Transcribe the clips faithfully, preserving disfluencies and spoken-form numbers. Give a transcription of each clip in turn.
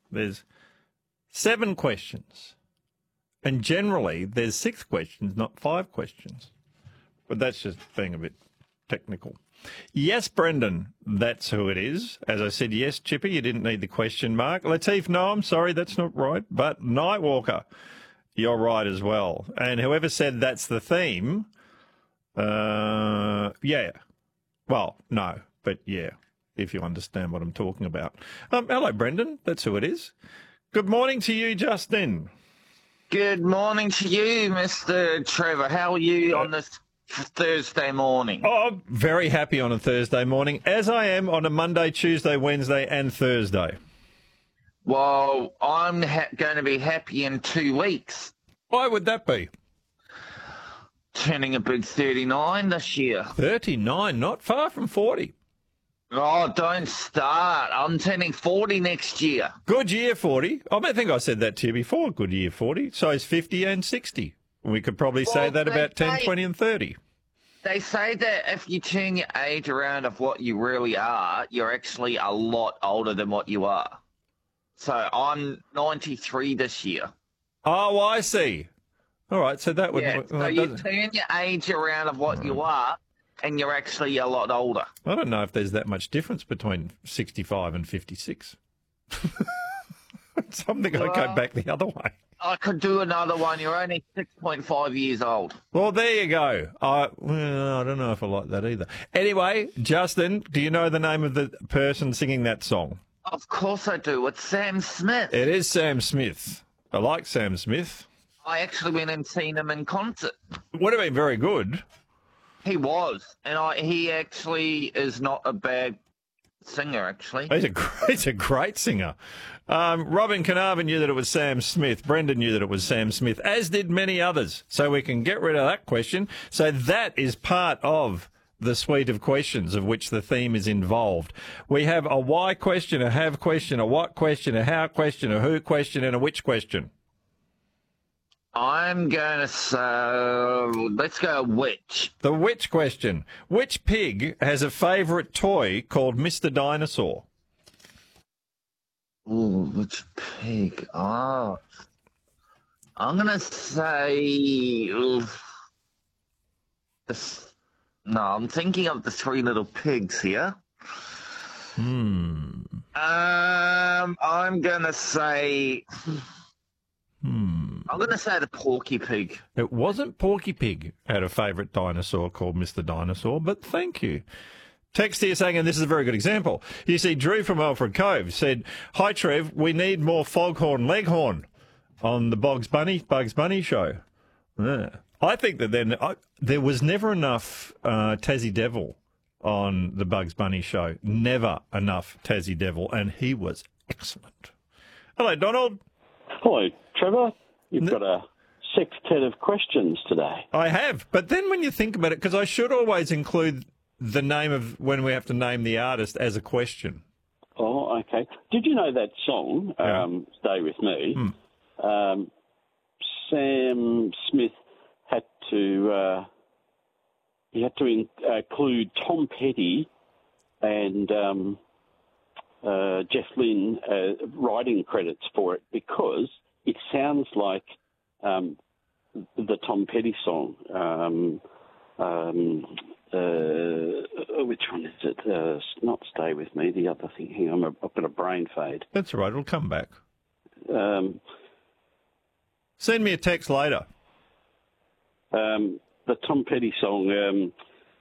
There's seven questions. And generally, there's six questions, not five questions. But that's just being a bit technical. Yes, Brendan, that's who it is. As I said, yes, Chippy, you didn't need the question mark. Lateef, no, I'm sorry, that's not right. But Nightwalker, you're right as well. And whoever said that's the theme, uh, yeah. Well, no, but yeah, if you understand what I'm talking about. Um, hello, Brendan, that's who it is. Good morning to you, Justin. Good morning to you, Mister Trevor. How are you on this Thursday morning? Oh, very happy on a Thursday morning, as I am on a Monday, Tuesday, Wednesday and Thursday. Well, I'm ha- going to be happy in two weeks. Why would that be? Turning a big thirty-nine this year. thirty-nine, not far from forty. Oh, don't start. I'm turning forty next year. Good year, forty. I think I said that to you before, good year, forty. So is fifty and sixty. We could probably well, say that about ten, say, twenty and thirty. They say that if you turn your age around of what you really are, you're actually a lot older than what you are. So I'm ninety-three this year. Oh, I see. All right, so that would... Yeah, so well, you turn your age around of what right. you are, and you're actually a lot older. I don't know if there's that much difference between sixty-five and fifty-six. Something well, I'd go back the other way. I could do another one. You're only six point five years old. Well, there you go. I, well, I don't know if I like that either. Anyway, Justin, do you know the name of the person singing that song? Of course I do. It's Sam Smith. It is Sam Smith. I like Sam Smith. I actually went and seen him in concert. Would have been very good. He was, and I, he actually is not a bad singer, actually. He's a great, he's a great singer. Um, Robin Carnarvon knew that it was Sam Smith. Brendan knew that it was Sam Smith, as did many others. So we can get rid of that question. So that is part of the suite of questions of which the theme is involved. We have a why question, a have question, a what question, a how question, a who question, and a which question. I'm going to say, let's go which. The which question. Which pig has a favourite toy called Mister Dinosaur? Ooh, which pig? Oh, I'm going to say, oof, this, no, I'm thinking of the Three Little Pigs here. Hmm. Um, I'm going to say... Hmm. I'm going to say the Porky Pig. It wasn't Porky Pig had a favourite dinosaur called Mister Dinosaur, but thank you. Text here saying, and this is a very good example. You see, Drew from Alfred Cove said, "Hi Trev, we need more Foghorn Leghorn on the Bugs Bunny Bugs Bunny show." Yeah. I think that then I, there was never enough uh, Tassie Devil on the Bugs Bunny show. Never enough Tassie Devil, and he was excellent. Hello, Donald. Hello, Trevor. You've got a sextet of questions today. I have, but then when you think about it, because I should always include the name of when we have to name the artist as a question. Oh, okay. Did you know that song, yeah. um, Stay With Me, hmm. um, Sam Smith had to, uh, he had to in, uh, include Tom Petty and um, uh, Jeff Lynne uh, writing credits for it because it sounds like um, the Tom Petty song. Um, um, uh, which one is it? Uh, not Stay With Me, the other thing. Hang on, I've got a brain fade. That's all right, it'll come back. Um, Send me a text later. Um, the Tom Petty song, um,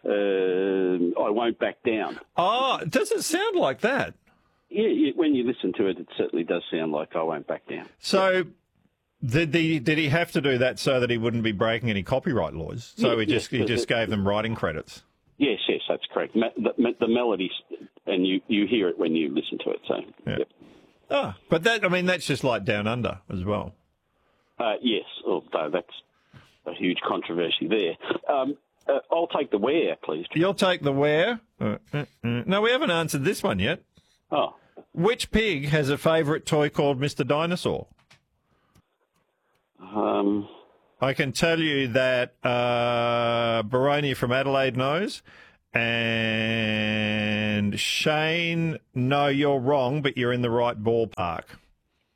uh, I Won't Back Down. Oh, does it sound like that? Yeah, yeah, when you listen to it, it certainly does sound like I Won't Back Down. So yeah. did, the, did he have to do that so that he wouldn't be breaking any copyright laws? So yeah, he just yes, he just the, gave them writing credits? Yes, yes, that's correct. The, the melody, and you, you hear it when you listen to it. So, yeah. Yep. Oh, but that I mean, that's just like Down Under as well. Uh, yes, although that's a huge controversy there. Um, uh, I'll take the where, please. You'll take the where? Uh, uh, uh. No, we haven't answered this one yet. Oh. Which pig has a favourite toy called Mister Dinosaur? Um, I can tell you that uh, Baroni from Adelaide knows, and Shane, no, you're wrong, but you're in the right ballpark.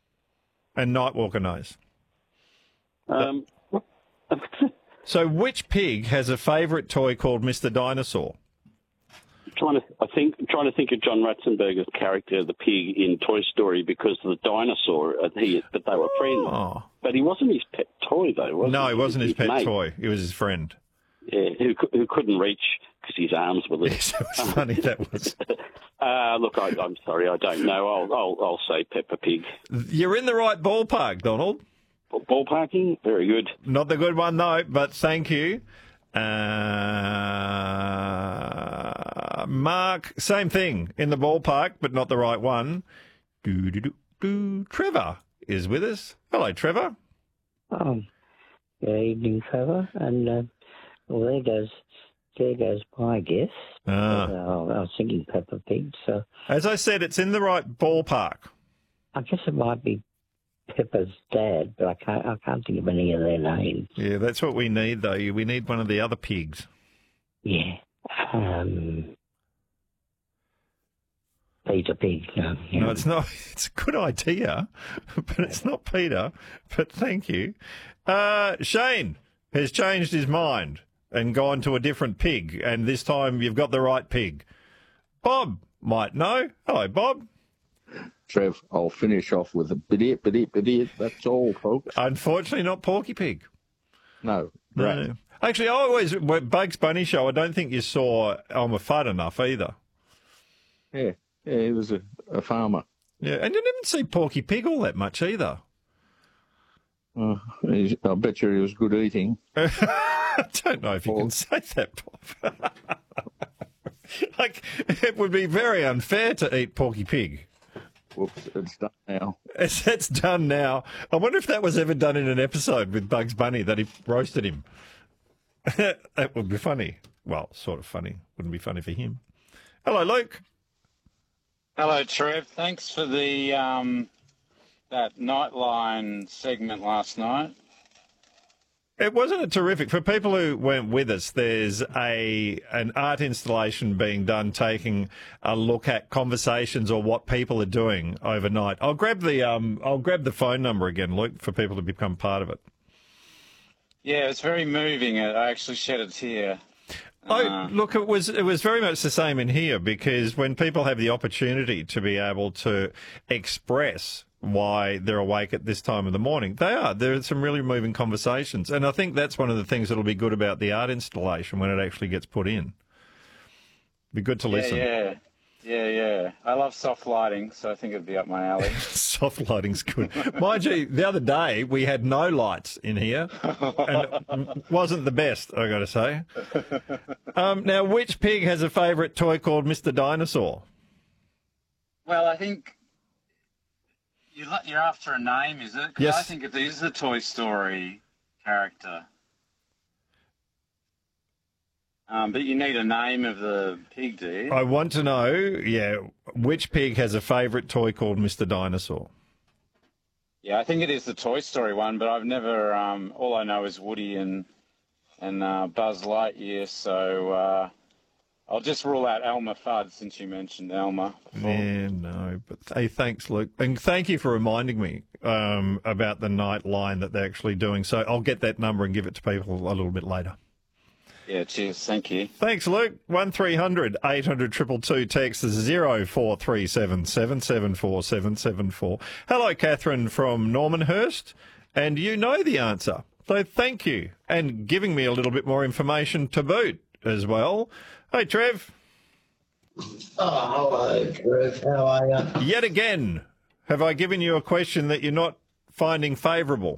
and Nightwalker knows. Um, So which pig has a favourite toy called Mister Dinosaur? trying to, I think, trying to think of John Ratzenberger's character, the pig in Toy Story, because of the dinosaur. uh, He, but they were friends. Oh. But he wasn't his pet toy, though, was No, he? it wasn't his pet mate. toy. It was his friend. Yeah, who, cou- who couldn't reach because his arms were little. Yes, it was funny, that was. Uh, look, I, I'm sorry, I don't know. I'll, I'll, I'll say Peppa Pig. You're in the right ballpark, Donald. Ballparking, very good. Not the good one, though, but thank you. Uh, Mark, same thing, in the ballpark, but not the right one. Do, do, do, do. Trevor is with us. Hello, Trevor. Oh, good evening, Trevor. And, uh, well, there goes, there goes my guess. Ah. Uh, I was thinking Peppa Pig, so As I said, it's in the right ballpark. I guess it might be Peppa's dad, but I can't, I can't think of any of their names. Yeah, that's what we need, though. We need one of the other pigs. Yeah. Um, Peter Pig. No, yeah. No, it's not. It's a good idea, but it's not Peter. But thank you. Uh, Shane has changed his mind and gone to a different pig, and this time you've got the right pig. Bob might know. Hello, Bob. Trev, I'll finish off with a bidit, bidit, bidit. That's all, folks. Unfortunately, not Porky Pig. No, No. right. Actually, I always, Bugs Bunny show, I don't think you saw Elmer Fudd enough either. Yeah, yeah, he was a, a farmer. Yeah, and you didn't see Porky Pig all that much either. Uh, he's- I bet you he was good eating. I don't know if you can say that, Bob. Like, it would be very unfair to eat Porky Pig. Whoops, it's done now. It's, it's done now. I wonder if that was ever done in an episode with Bugs Bunny, that he roasted him. That would be funny. Well, sort of funny. Wouldn't be funny for him. Hello, Luke. Hello, Trev. Thanks for the um, that Nightline segment last night. It wasn't a terrific for people who went with us. There's a an art installation being done, taking a look at conversations or what people are doing overnight. I'll grab the um I'll grab the phone number again, Luke, for people to become part of it. Yeah, it's very moving. I actually shed a tear. Oh, look, it was it was very much the same in here, because when people have the opportunity to be able to express why they're awake at this time of the morning, they are. There are some really moving conversations, and I think that's one of the things that'll be good about the art installation when it actually gets put in. Be good to Yeah, listen. yeah, yeah, yeah. I love soft lighting, so I think it'd be up my alley. Soft lighting's good. Mind you, the other day we had no lights in here, and it wasn't the best, I got to say. Um, now, which pig has a favourite toy called Mister Dinosaur? Well, I think you're lo- you're after a name, is it? 'Cause Yes. I think it is the Toy Story character. Um, but you need a name of the pig, do you? I want to know, yeah, which pig has a favourite toy called Mister Dinosaur? Yeah, I think it is the Toy Story one, but I've never. Um, all I know is Woody and and uh, Buzz Lightyear, so uh, I'll just rule out Elmer Fudd since you mentioned Elmer. before. Yeah, no, but hey, thanks, Luke, and thank you for reminding me um, about the night line that they're actually doing. So I'll get that number and give it to people a little bit later. Yeah, cheers. Thank you. Thanks, Luke. one three hundred eight hundred two two two. Text is zero four three seven seven seven four seven seven four. Hello, Catherine from Normanhurst, and you know the answer. So thank you, and giving me a little bit more information to boot as well. Hey, Trev. Oh, hello, Trev. How are you? Yet again, have I given you a question that you're not finding favourable?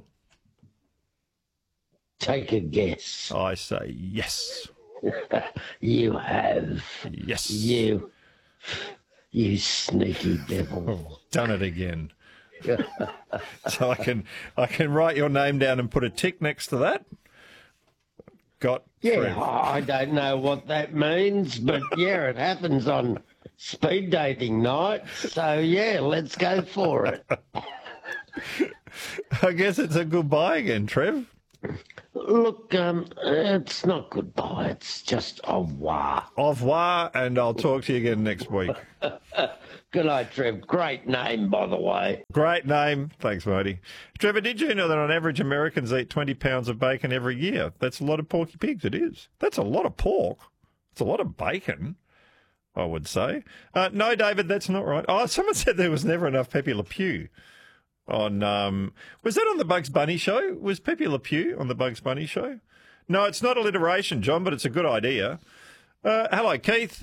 Take a guess. I say yes. You have. Yes. You. You sneaky devil. Oh, done it again. So I can I can write your name down and put a tick next to that. Got Yeah, Trev. I don't know what that means, but yeah, it happens on speed dating night. So yeah, let's go for it. I guess it's a goodbye again, Trev. Look, um, it's not goodbye. It's just au revoir. Au revoir, and I'll talk to you again next week. Good night, Trev. Great name, by the way. Great name. Thanks, Marty. Trevor, did you know that on average Americans eat twenty pounds of bacon every year? That's a lot of porky pigs. It is. That's a lot of pork. It's a lot of bacon, I would say. Uh, no, David, that's not right. Oh, someone said there was never enough Pepe Le Pew. On um, was that on the Bugs Bunny show? Was Pepe Le Pew on the Bugs Bunny show? No, it's not alliteration, John, but it's a good idea. Uh, hello, Keith.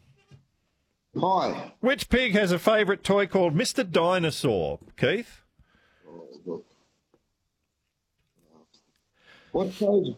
Hi. Which pig has a favourite toy called Mister Dinosaur, Keith? Oh, look. What toys?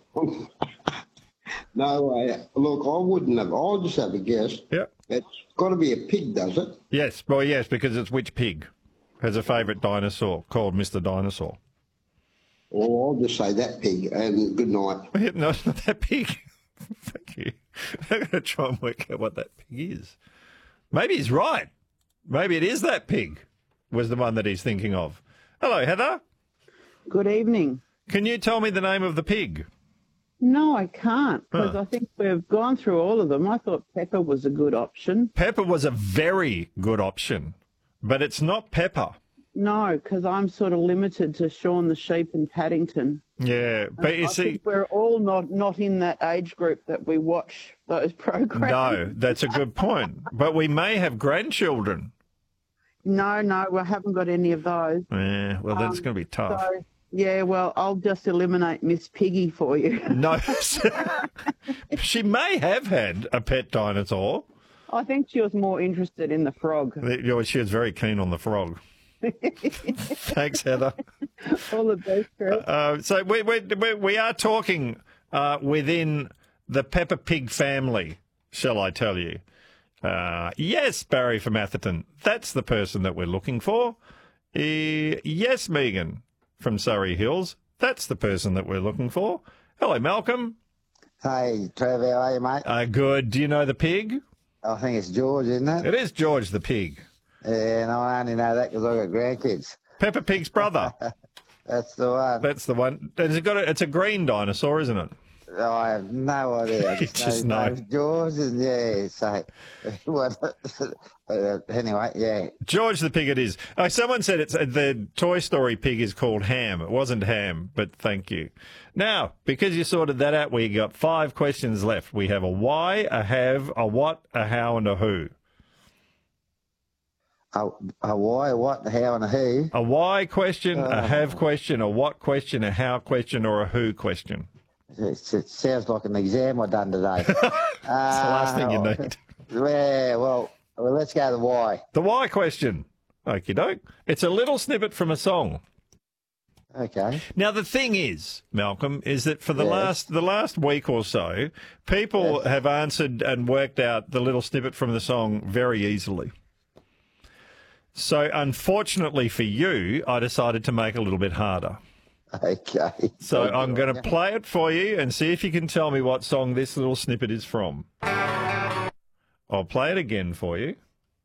No way. Look, I wouldn't have. I'll just have a guess. Yep. It's got to be a pig, does it? Yes, well, yes, because it's which pig has a favourite dinosaur called Mister Dinosaur? Well, I'll just say that pig, and good night. No, it's not that pig. Thank you. I'm going to try and work out what that pig is. Maybe he's right. Maybe it is that pig was the one that he's thinking of. Hello, Heather. Good evening. Can you tell me the name of the pig? No, I can't, because Huh. I think we've gone through all of them. I thought Pepper was a good option. Pepper was a very good option, but it's not Pepper. No, because I'm sort of limited to Shaun the Sheep and Paddington. Yeah, but you I see, think we're all not, not in that age group that we watch those programs. no, that's a good point. But we may have grandchildren. No, no, we haven't got any of those. Yeah, well, that's Um, going to be tough. So, yeah, well, I'll just eliminate Miss Piggy for you. No, she may have had a pet dinosaur. I think she was more interested in the frog. You know, she was very keen on the frog. Thanks, Heather. All the best, Chris. Uh, so we, we, we, we are talking uh, within the Peppa Pig family, shall I tell you. Uh, yes, Barry from Atherton. That's the person that we're looking for. Uh, yes, Megan from Surrey Hills. That's the person that we're looking for. Hello, Malcolm. Hey, Trevor, how are you, mate? Uh, good. Do you know the pig? I think it's George, isn't it? It is George the pig. Yeah, and I only know that because I've got grandkids. Peppa Pig's brother. That's the one. That's the one. It's got a, it's a green dinosaur, isn't it? Oh, I have no idea. I You just know just his know. name's George, and yeah, so well, uh, anyway, yeah. George the pig it is. Uh, someone said it's uh, the Toy Story pig is called Ham. It wasn't Ham, but thank you. Now, because you sorted that out, we got five questions left. We have a why, a have, a what, a how, and a who. A, a why, a what, a how, and a who. A why question, a Oh. have question, a what question, a how question, or a who question. It, it sounds like an exam I done today. It's the last thing you need. Yeah, well, well, let's go to the why. The why question. Okie doke. It's a little snippet from a song. Okay. Now the thing is, Malcolm, is that for the Yes. last the last week or so, people have answered and worked out the little snippet from the song very easily. So unfortunately for you, I decided to make it a little bit harder. Okay. So I'm going to play it for you and see if you can tell me what song this little snippet is from. I'll play it again for you.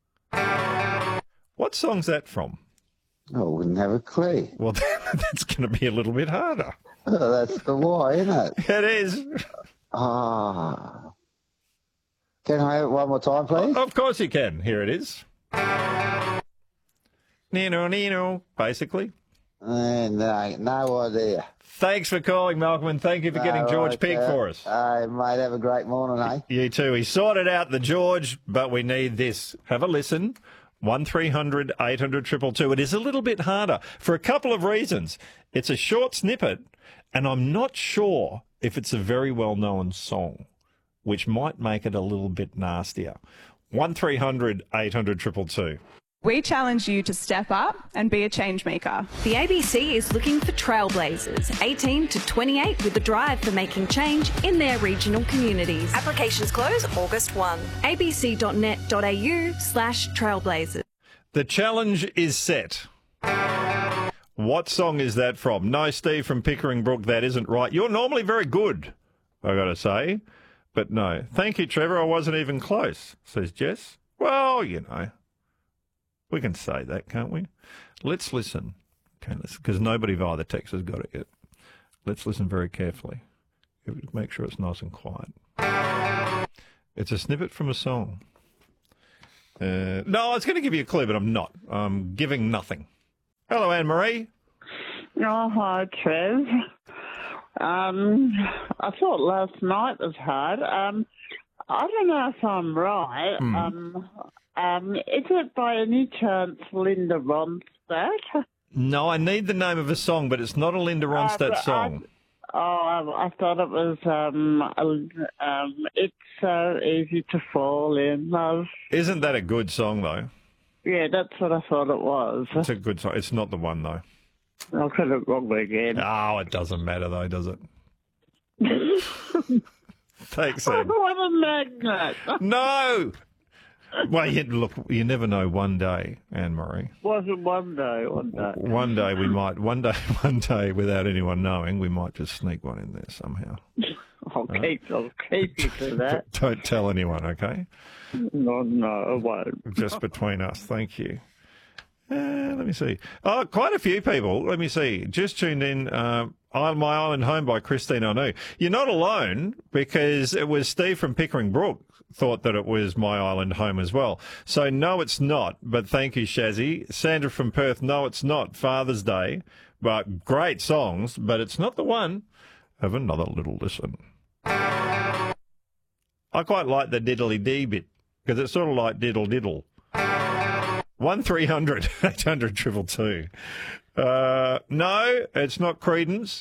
What song's that from? I wouldn't have a clue. Well, that's going to be a little bit harder. Oh, that's the why, isn't it? It is. Ah. Can I have it one more time, please? Of course you can. Here it is. Nino, Nino, basically. Uh, no, no idea. Thanks for calling, Malcolm, and thank you for getting No, George right, Pig uh, for us. Uh, mate, have a great morning, eh? You too. He sorted out the George, but we need this. Have a listen. one three hundred eight hundred two two two. It is a little bit harder for a couple of reasons. It's a short snippet, and I'm not sure if it's a very well-known song, which might make it a little bit nastier. one three hundred eight hundred two two two. We challenge you to step up and be a change maker. The A B C is looking for trailblazers, eighteen to twenty-eight, with a drive for making change in their regional communities. Applications close August first. abc.net.au slash trailblazers. The challenge is set. What song is that from? No, Steve from Pickering Brook, that isn't right. You're normally very good, I got to say. But no. Thank you, Trevor. I wasn't even close, says Jess. Well, you know. We can say that, can't we? Let's listen. Okay, let's, because nobody via the text has got it yet. Let's listen very carefully. Make sure it's nice and quiet. It's a snippet from a song. Uh, no, I was going to give you a clue, but I'm not. I'm giving nothing. Hello, Anne-Marie. Oh, hi, Trev. Um, I thought last night was hard. Um, I don't know if I'm right. Mm. Um, um, is it by any chance Linda Ronstadt? No, I need the name of a song, but it's not a Linda Ronstadt Uh, song. I, oh, I, I thought it was. Um, um, it's so easy to fall in love. Isn't that a good song, though? Yeah, that's what I thought it was. It's a good song. It's not the one, though. I'll get it wrong again. Oh, it doesn't matter, though, does it? Thanks, Anne. What a magnet. No! Well, you, look, you never know. One day, Anne-Marie. Wasn't one day, one day. One day we might, one day, one day, without anyone knowing, we might just sneak one in there somehow. I'll keep, I'll keep you to that. Don't tell anyone, okay? No, no, I won't. Just between us. Thank you. Uh, let me see. Oh, quite a few people. Let me see. Just tuned in. Uh, My Island Home by Christine Anu. You're not alone, because it was Steve from Pickering Brook thought that it was My Island Home as well. So no, it's not. But thank you, Shazzy. Sandra from Perth. No, it's not. Father's Day. But great songs. But it's not the one. Have another little listen. I quite like the diddly dee bit, because it's sort of like diddle diddle. One three hundred eight hundred triple two. Uh, no, it's not Creedence.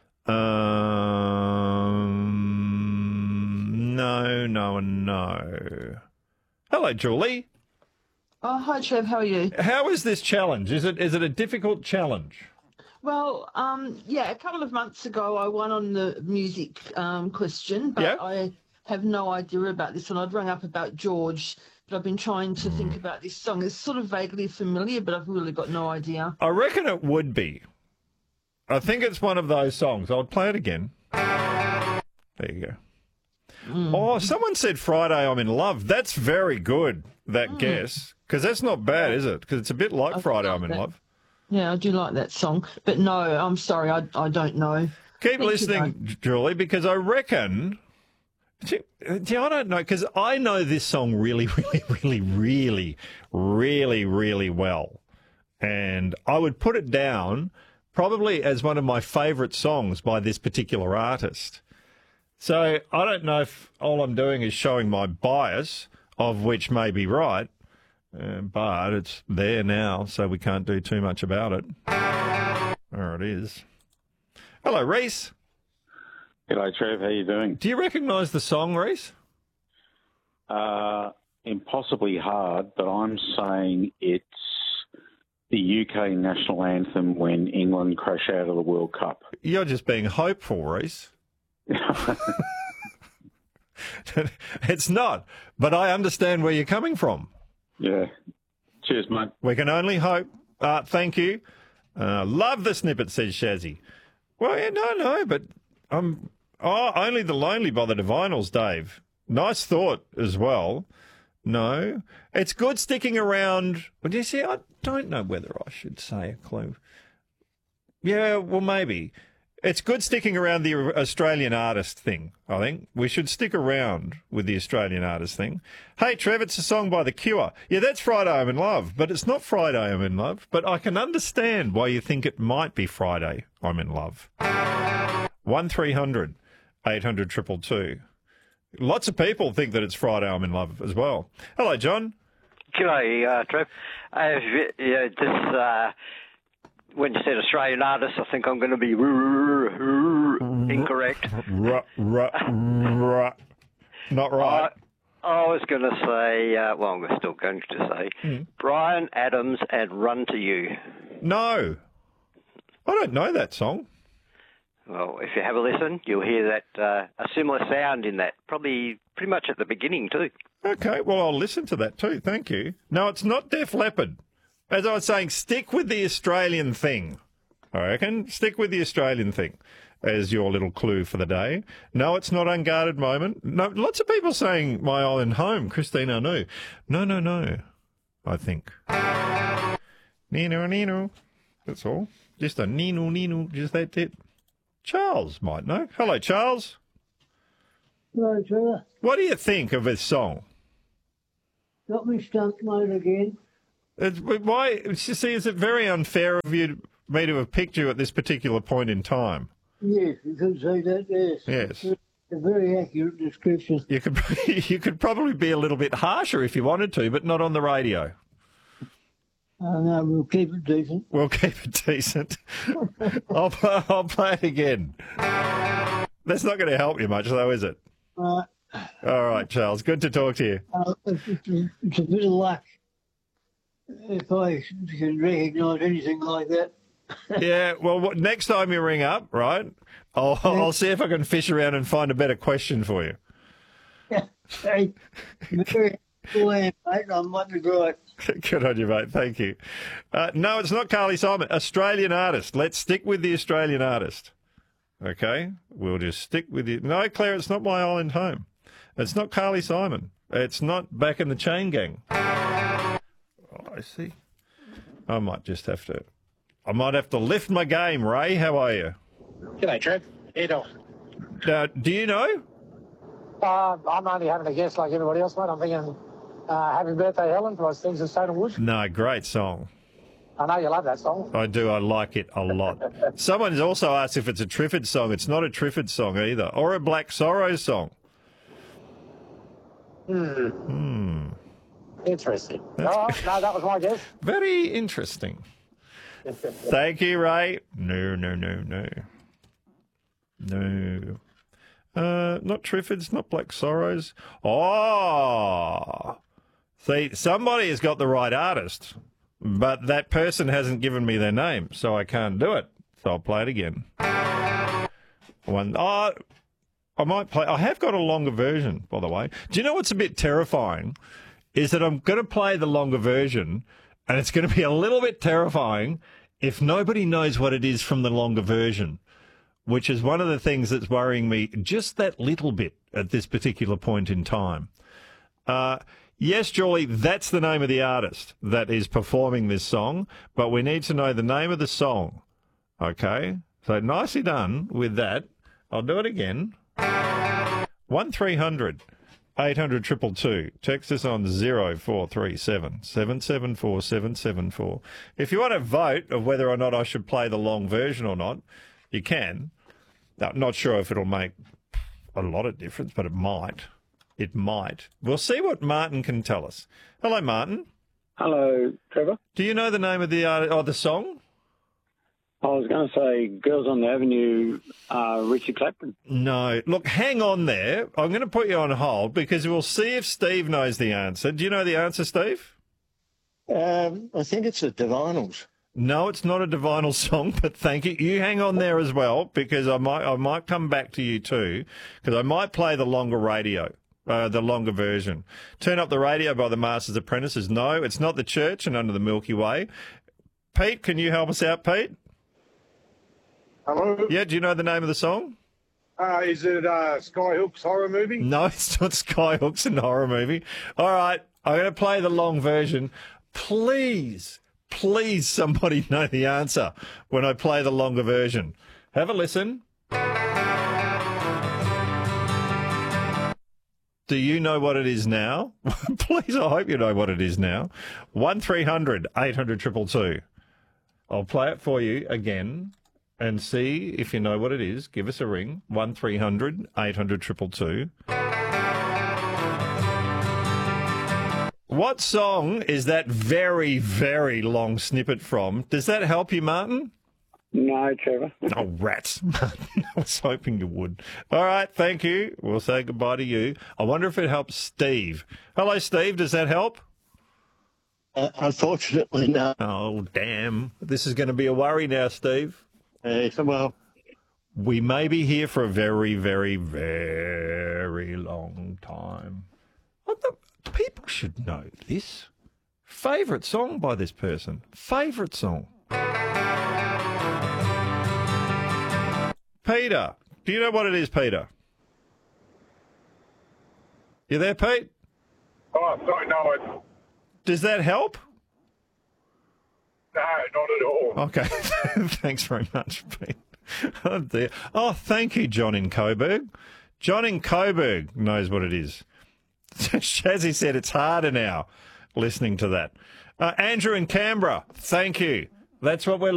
Um, no, no, and no. Hello, Julie. Oh, hi, Trev. How are you? How is this challenge? Is it is it a difficult challenge? Well, um, yeah, a couple of months ago I won on the music um, question, but Yeah. I have no idea about this one. I'd rung up about George, but I've been trying to think about this song. It's sort of vaguely familiar, but I've really got no idea. I reckon it would be. I think it's one of those songs. I'll play it again. There you go. Mm. Oh, someone said Friday I'm in Love. That's very good, that Mm. guess. Because that's not bad, is it? Because it's a bit like I Friday like I'm in that. Love. Yeah, I do like that song, but no, I'm sorry, I, I don't know. Keep Thank you, listening, though. Julie, because I reckon... See, I don't know, because I know this song really, really, really, really, really, really well. And I would put it down probably as one of my favourite songs by this particular artist. So I don't know if all I'm doing is showing my bias, of which may be right, uh, but it's there now, so we can't do too much about it. There it is. Hello, Reese. G'day, Trev. How you doing? Do you recognise the song, Reese? Uh, impossibly hard, but I'm saying it's the U K national anthem when England crash out of the World Cup. You're just being hopeful, Reese. It's not, but I understand where you're coming from. Yeah. Cheers, mate. We can only hope. Uh, thank you. Uh, love the snippet, says Shazzy. Well, yeah, no, no, but um, oh, Only the Lonely by the Divinals, Dave. Nice thought as well. No, it's good sticking around. But you see, I don't know whether I should say a clue. Yeah, well, maybe. It's good sticking around the Australian artist thing, I think. We should stick around with the Australian artist thing. Hey, Trev, it's a song by The Cure. Yeah, that's Friday I'm in Love, but it's not Friday I'm in Love. But I can understand why you think it might be Friday I'm in Love. one three hundred eight hundred two two two. Lots of people think that it's Friday I'm in Love as well. Hello, John. G'day, uh, Trev. Uh, yeah, just... Uh... When you said Australian artist, I think I'm going to be incorrect. Ruh, ruh, ruh. Not right. I, I was going to say, uh, well, I'm still going to say, Mm. Brian Adams and Run to You. No. I don't know that song. Well, if you have a listen, you'll hear that uh, a similar sound in that, probably pretty much at the beginning too. Okay, well, I'll listen to that too. Thank you. No, it's not Def Leppard. As I was saying, stick with the Australian thing. I reckon. Stick with the Australian thing as your little clue for the day. No, it's not Unguarded Moment. No, lots of people saying My Island Home, Christine Anu. No, no, no, I think. Nino, Nino. That's all. Just a Nino, Nino. Just that's it. Charles might know. Hello, Charles. Hello, Trevor. What do you think of this song? Got me stumped, mate, again. It's, why? You see, is it very unfair of you, me to have picked you at this particular point in time? Yes, you could say that, yes. Yes. It's a very accurate description. You could you could probably be a little bit harsher if you wanted to, but not on the radio. Uh, no, we'll keep it decent. We'll keep it decent. I'll, I'll play it again. That's not going to help you much, though, is it? Uh, All right, Charles. Good to talk to you. uh, it's, it's a bit of luck if I can recognise anything like that. Yeah, well, what, next time you ring up, right, I'll, I'll see if I can fish around and find a better question for you. Hey, very mate. I might be right. Good on you, mate. Thank you. Uh, no, it's not Carly Simon. Australian artist. Let's stick with the Australian artist. Okay? We'll just stick with you. No, Claire, it's not My Island Home. It's not Carly Simon. It's not Back in the Chain Gang. Oh, I see. I might just have to... I might have to lift my game, Ray. How are you? G'day, Trev. How you doing? Now, do you know? Uh, I'm only having a guess like everybody else, mate. I'm thinking uh, Happy Birthday, Helen, by Things of Stone and Wood. No, great song. I know you love that song. I do. I like it a lot. Someone's also asked if it's a Triffid song. It's not a Triffid song either. Or a Black Sorrow song. Hmm. Hmm. Interesting. Oh, no, that was my guess. Very interesting. Thank you, Ray. No, no, no, no. No. Uh, not Triffids, not Black Sorrows. Oh! See, somebody has got the right artist, but that person hasn't given me their name, so I can't do it. So I'll play it again. One, oh, I might play... I have got a longer version, by the way. Do you know what's a bit terrifying? Is that I'm going to play the longer version, and it's going to be a little bit terrifying if nobody knows what it is from the longer version, which is one of the things that's worrying me just that little bit at this particular point in time. Uh, yes, Julie, that's the name of the artist that is performing this song, but we need to know the name of the song. Okay? So nicely done with that. I'll do it again. one three hundred eight hundred two two two. Text us on zero four three seven seven seven four seven seven four. If you want to vote of whether or not I should play the long version or not, you can. Now, not sure if it'll make a lot of difference, but it might. It might. We'll see what Martin can tell us. Hello, Martin. Hello, Trevor. Do you know the name of the uh, oh, the song? I was going to say Girls on the Avenue, uh, Richie Clapton. No. Look, hang on there. I'm going to put you on hold because we'll see if Steve knows the answer. Do you know the answer, Steve? Um, I think it's the Divinals. No, it's not a Divinal song, but thank you. You hang on there as well because I might I might come back to you too because I might play the longer radio. Uh, the longer version. Turn Up the Radio by the Masters Apprentices. No, it's not The Church and Under the Milky Way. Pete, can you help us out, Pete? Hello? Yeah, do you know the name of the song? Uh, is it uh, Skyhook's horror movie? No, it's not Skyhook's a horror movie. All right, I'm going to play the long version. Please, please somebody know the answer when I play the longer version. Have a listen. Do you know what it is now? Please, I hope you know what it is now. one three hundred eight hundred two two two. I'll play it for you again and see if you know what it is. Give us a ring. one three hundred eight hundred two two two. What song is that very, very long snippet from? Does that help you, Martin? No, Trevor. Oh, rats. I was hoping you would. All right, thank you. We'll say goodbye to you. I wonder if it helps Steve. Hello, Steve. Does that help? Uh, unfortunately, no. Oh, damn. This is going to be a worry now, Steve. Uh, well, we may be here for a very, very, very long time. What the, people should know this. Favourite song by this person. Favourite song. Peter, do you know what it is, Peter? You there, Pete? Oh, sorry, no, it's... Does that help? No, not at all. Okay, thanks very much, Pete. Oh, dear. Oh, thank you, John in Coburg. John in Coburg knows what it is. Shazzy said it's harder now listening to that. Uh, Andrew in Canberra, thank you. That's what we're